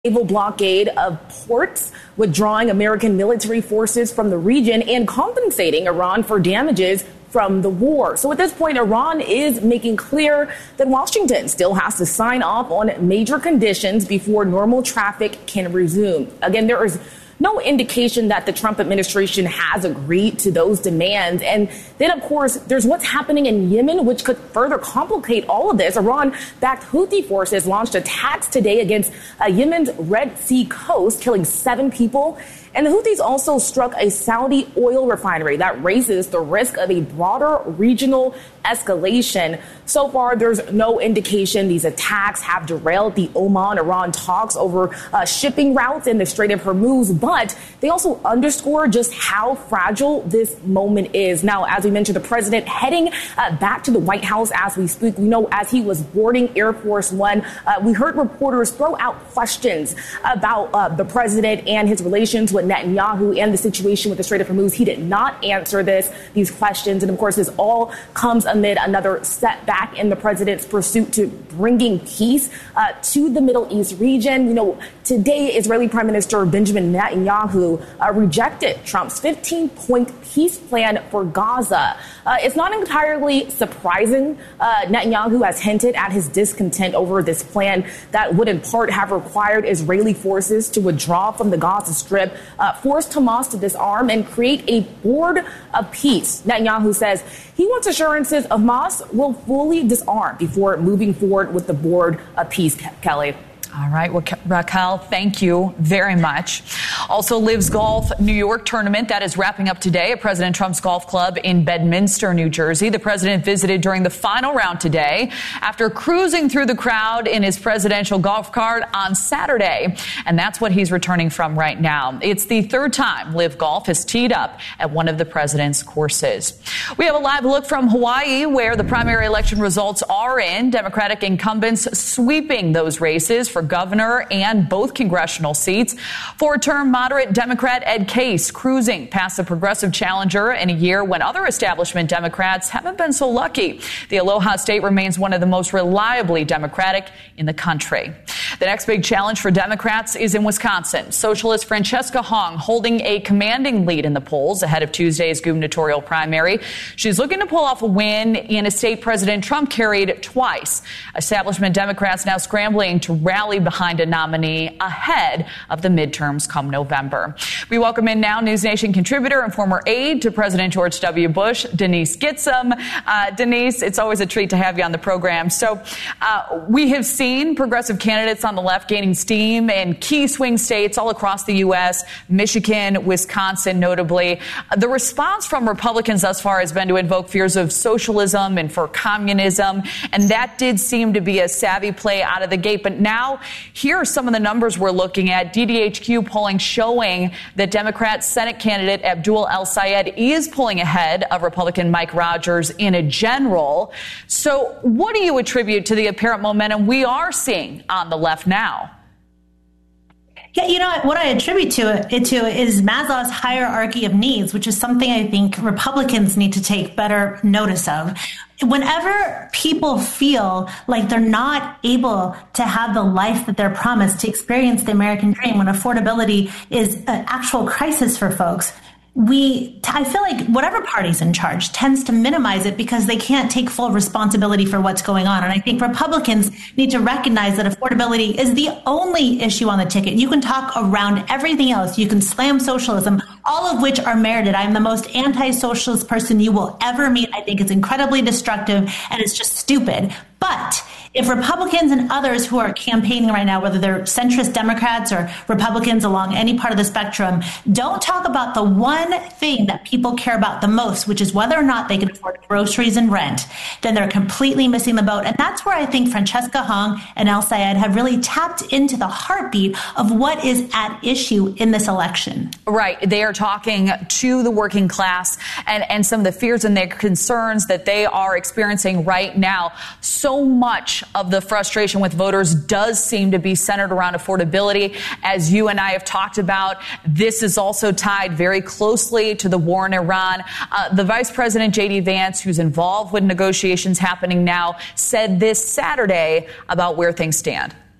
naval blockade of ports, withdrawing American military forces from the region and compensating Iran for damages from the war. So at this point, Iran is making clear that Washington still has to sign off on major conditions before normal traffic can resume. Again, there is no indication that the Trump administration has agreed to those demands. And then, of course, there's what's happening in Yemen, which could further complicate all of this. Iran-backed Houthi forces launched attacks today against Yemen's Red Sea coast, killing 7 people. And the Houthis also struck a Saudi oil refinery that raises the risk of a broader regional escalation. So far, there's no indication these attacks have derailed the Oman-Iran talks over shipping routes in the Strait of Hormuz, but they also underscore just how fragile this moment is. Now, as we mentioned, the president heading back to the White House as we speak. We know as he was boarding Air Force One, we heard reporters throw out questions about the president and his relations with Netanyahu and the situation with the Strait of Hormuz. He did not answer these questions. And of course, this all comes amid another setback in the president's pursuit to bringing peace to the Middle East region. You know, today, Israeli Prime Minister Benjamin Netanyahu rejected Trump's 15-point peace plan for Gaza. It's not entirely surprising. Netanyahu has hinted at his discontent over this plan that would in part have required Israeli forces to withdraw from the Gaza Strip, forced Hamas to disarm and create a board of peace. Netanyahu says he wants assurances Hamas will fully disarm before moving forward with the board of peace, Kelly. All right. Well, Raquel, thank you very much. Also, Liv's Golf New York tournament that is wrapping up today at President Trump's golf club in Bedminster, New Jersey. The president visited during the final round today after cruising through the crowd in his presidential golf cart on Saturday. And that's what he's returning from right now. It's the third time Liv Golf has teed up at one of the president's courses. We have a live look from Hawaii where the primary election results are in. Democratic incumbents sweeping those races for governor and both congressional seats. Four-term moderate Democrat Ed Case cruising past the progressive challenger in a year when other establishment Democrats haven't been so lucky. The Aloha State remains one of the most reliably Democratic in the country. The next big challenge for Democrats is in Wisconsin. Socialist Francesca Hong holding a commanding lead in the polls ahead of Tuesday's gubernatorial primary. She's looking to pull off a win in a state President Trump carried twice. Establishment Democrats now scrambling to rally behind a nominee ahead of the midterms come November. We welcome in now News Nation contributor and former aide to President George W. Bush, Denise Gitsham. Denise, it's always a treat to have you on the program. So we have seen progressive candidates on the left gaining steam in key swing states all across the U.S., Michigan, Wisconsin notably. The response from Republicans thus far has been to invoke fears of socialism and for communism, and that did seem to be a savvy play out of the gate. But now, here are some of the numbers we're looking at. DDHQ polling showing that Democrat Senate candidate Abdul El-Sayed is pulling ahead of Republican Mike Rogers in a general. So what do you attribute to the apparent momentum we are seeing on the left now? Yeah, you know, what I attribute it to is Maslow's hierarchy of needs, which is something I think Republicans need to take better notice of. Whenever people feel like they're not able to have the life that they're promised, to experience the American dream, when affordability is an actual crisis for folks, I feel like whatever party's in charge tends to minimize it because they can't take full responsibility for what's going on. And I think Republicans need to recognize that affordability is the only issue on the ticket. You can talk around everything else. You can slam socialism, all of which are merited. I'm the most anti-socialist person you will ever meet. I think it's incredibly destructive and it's just stupid. But if Republicans and others who are campaigning right now, whether they're centrist Democrats or Republicans along any part of the spectrum, don't talk about the one thing that people care about the most, which is whether or not they can afford groceries and rent, then they're completely missing the boat. And that's where I think Francesca Hong and El-Sayed have really tapped into the heartbeat of what is at issue in this election. Right. They are talking to the working class and some of the fears and their concerns that they are experiencing right now. So much of the frustration with voters does seem to be centered around affordability. As you and I have talked about, this is also tied very closely to the war in Iran. The Vice President, J.D. Vance, who's involved with negotiations happening now, said this Saturday about where things stand.